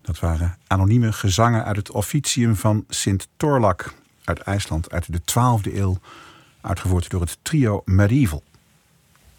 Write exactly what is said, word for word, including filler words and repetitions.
Dat waren anonieme gezangen uit het officium van Sint Thorlak uit IJsland uit de twaalfde eeuw, uitgevoerd door het trio Medieval.